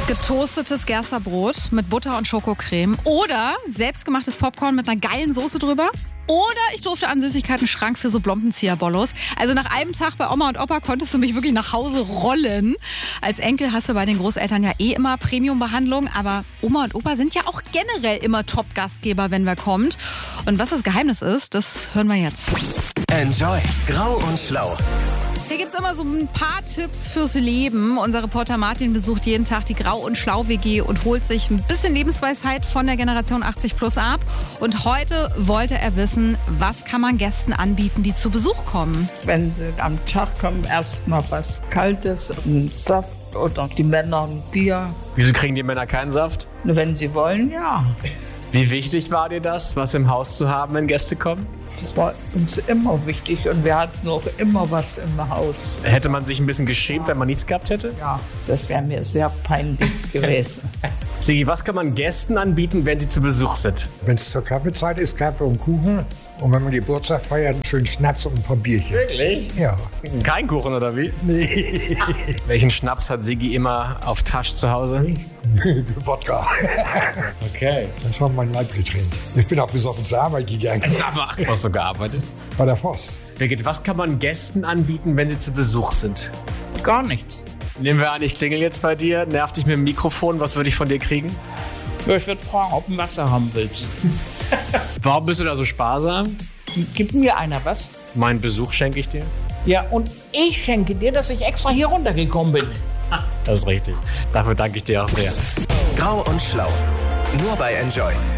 Getoastetes Gersterbrot mit Butter und Schokocreme oder selbstgemachtes Popcorn mit einer geilen Soße drüber. Oder ich durfte an Süßigkeiten-Schrank für so Blompenzieher-Bollos. Also nach einem Tag bei Oma und Opa konntest du mich wirklich nach Hause rollen. Als Enkel hast du bei den Großeltern ja eh immer Premium-Behandlung. Aber Oma und Opa sind ja auch generell immer Top-Gastgeber, wenn wer kommt. Und was das Geheimnis ist, das hören wir jetzt. Enjoy Grau und Schlau. Hier gibt's immer so ein paar Tipps fürs Leben. Unser Reporter Martin besucht jeden Tag die Grau- und Schlau-WG und holt sich ein bisschen Lebensweisheit von der Generation 80 plus ab. Und heute wollte er wissen, was kann man Gästen anbieten, die zu Besuch kommen? Wenn sie am Tag kommen, erstmal was Kaltes, einen Saft oder die Männer ein Bier. Wieso kriegen die Männer keinen Saft? Wenn sie wollen, ja. Wie wichtig war dir das, was im Haus zu haben, wenn Gäste kommen? Das war uns immer wichtig und wir hatten auch immer was im Haus. Hätte man sich ein bisschen geschämt, wenn man nichts gehabt hätte? Ja, das wäre mir sehr peinlich gewesen. Sigi, was kann man Gästen anbieten, wenn sie zu Besuch sind? Wenn es zur Kaffeezeit ist, Kaffee und Kuchen. Und wenn man Geburtstag feiert, einen schönen Schnaps und ein paar Bierchen. Wirklich? Ja. Kein Kuchen oder wie? Nee. Welchen Schnaps hat Sigi immer auf Tasche zu Hause? Wodka. Okay. Das war mein Leibgetränk. Ich bin auch besoffen zur Arbeit gegangen. Wo hast du gearbeitet? Bei der Post. Birgit, was kann man Gästen anbieten, wenn sie zu Besuch sind? Gar nichts. Nehmen wir an, ich klingel jetzt bei dir, nerv dich mit dem Mikrofon, was würde ich von dir kriegen? Ja, ich würde fragen, ob du Wasser haben willst. Warum bist du da so sparsam? Gib mir einer was. Meinen Besuch schenke ich dir. Ja, und ich schenke dir, dass ich extra hier runtergekommen bin. Das ist richtig. Dafür danke ich dir auch sehr. Grau und Schlau. Nur bei Enjoy.